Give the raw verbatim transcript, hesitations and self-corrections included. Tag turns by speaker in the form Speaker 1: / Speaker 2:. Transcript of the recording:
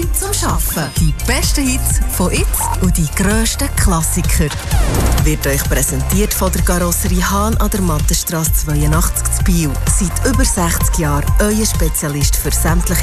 Speaker 1: zum Arbeiten. Die besten Hits von jetzt und die grössten Klassiker. Wird euch präsentiert von der Karosserie Hahn an der Mattenstrasse zweiundachtzig zu Biel. Seit über sechzig Jahren euer Spezialist für sämtliche